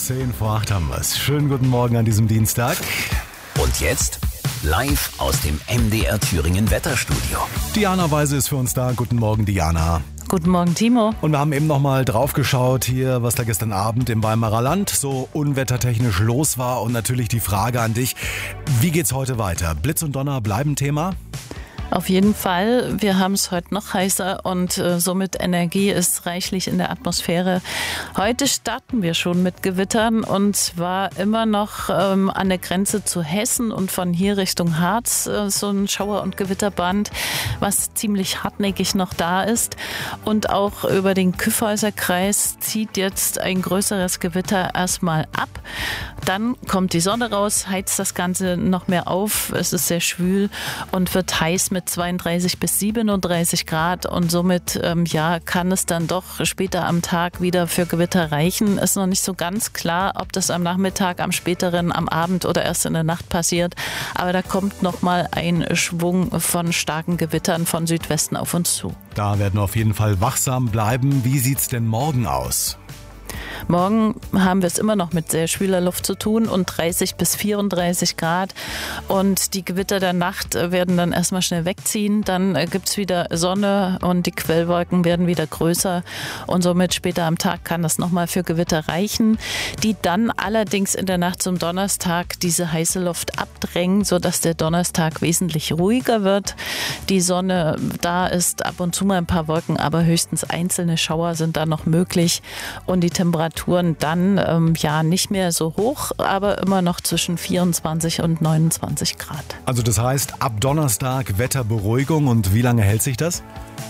7:10 haben wir es. Schönen guten Morgen an diesem Dienstag. Und jetzt live aus dem MDR Thüringen Wetterstudio. Diana Weise ist für uns da. Guten Morgen, Diana. Guten Morgen, Timo. Und wir haben eben noch mal drauf geschaut hier, was da gestern Abend im Weimarer Land so unwettertechnisch los war. Und natürlich die Frage an dich, wie geht's heute weiter? Blitz und Donner bleiben Thema? Auf jeden Fall. Wir haben es heute noch heißer und somit Energie ist reichlich in der Atmosphäre. Heute starten wir schon mit Gewittern und zwar immer noch an der Grenze zu Hessen und von hier Richtung Harz so ein Schauer- und Gewitterband, was ziemlich hartnäckig noch da ist. Und auch über den Kyffhäuser Kreis zieht jetzt ein größeres Gewitter erstmal ab. Dann kommt die Sonne raus, heizt das Ganze noch mehr auf. Es ist sehr schwül und wird heiß mit 32 bis 37 Grad und somit kann es dann doch später am Tag wieder für Gewitter reichen. Ist noch nicht so ganz klar, ob das am Nachmittag, am späteren, am Abend oder erst in der Nacht passiert. Aber da kommt noch mal ein Schwung von starken Gewittern von Südwesten auf uns zu. Da werden wir auf jeden Fall wachsam bleiben. Wie sieht's denn morgen aus? Morgen haben wir es immer noch mit sehr schwüler Luft zu tun und 30 bis 34 Grad. Und die Gewitter der Nacht werden dann erstmal schnell wegziehen. Dann gibt es wieder Sonne und die Quellwolken werden wieder größer. Und somit später am Tag kann das nochmal für Gewitter reichen, die dann allerdings in der Nacht zum Donnerstag diese heiße Luft abdrängen, sodass der Donnerstag wesentlich ruhiger wird. Die Sonne da ist, ab und zu mal ein paar Wolken, aber höchstens einzelne Schauer sind da noch möglich. Und die Temperaturen dann nicht mehr so hoch, aber immer noch zwischen 24 und 29 Grad. Also das heißt, ab Donnerstag Wetterberuhigung, und wie lange hält sich das?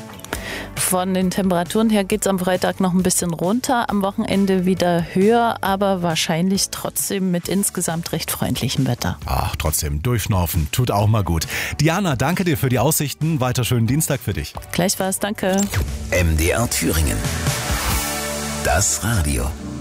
Von den Temperaturen her geht es am Freitag noch ein bisschen runter, am Wochenende wieder höher, aber wahrscheinlich trotzdem mit insgesamt recht freundlichem Wetter. Ach, trotzdem, durchschnaufen tut auch mal gut. Diana, danke dir für die Aussichten. Weiter schönen Dienstag für dich. Gleichfalls, danke. MDR Thüringen. Das Radio.